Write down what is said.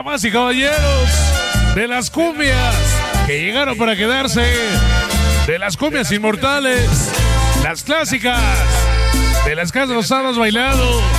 Damas y caballeros, de las cumbias que llegaron para quedarse, de las cumbias inmortales, las clásicas, de las que has gozado, has bailado,